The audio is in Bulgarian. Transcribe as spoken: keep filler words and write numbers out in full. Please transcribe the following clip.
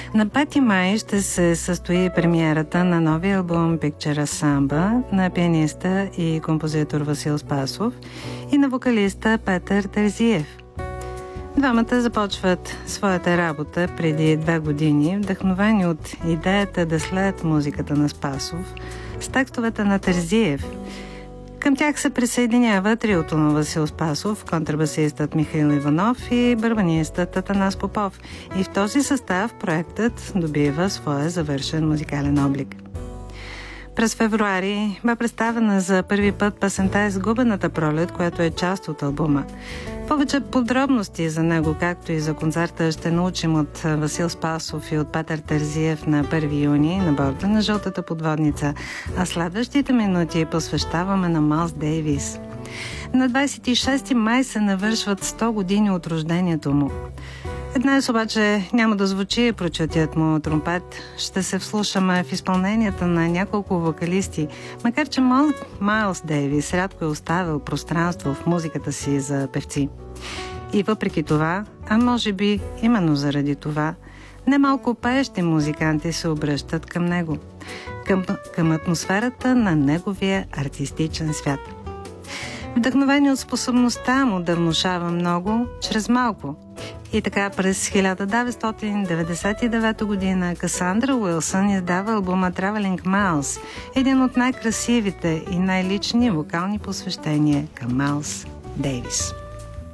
На пети май ще се състои премиерата на новия албум Picture Samba на пианиста и композитор Васил Спасов и на вокалиста Петър Терзиев. Двамата започват своята работа преди две години, вдъхновени от идеята да следят музиката на Спасов с текстовете на Терзиев. Към тях се присъединява триото на Васил Спасов, контрабасистът Михаил Иванов и барабанистът Атанас Попов. И в този състав проектът добива своя завършен музикален облик. През февруари бе представена за първи път песента "Изгубената пролет", която е част от албума. Повече подробности за него, както и за концерта, ще научим от Васил Спасов и от Петър Терзиев на първи юни на борда на Жълтата подводница, а следващите минути посвещаваме на Майлс Дейвис. На двадесет и шести май се навършват сто години от рождението му. Днес обаче няма да звучи прочутият му тромпет. Ще се вслушаме в изпълненията на няколко вокалисти, макар че Майлс Дейвис рядко е оставил пространство в музиката си за певци. И въпреки това, а може би именно заради това, немалко пеещи музиканти се обръщат към него, към, към атмосферата на неговия артистичен свят. Вдъхновени от способността му да внушава много чрез малко. И така през хиляда деветстотин деветдесет и девета година Касандра Уилсън издава албума Traveling Miles, един от най-красивите и най-лични вокални посвещения към Майлс Дейвис.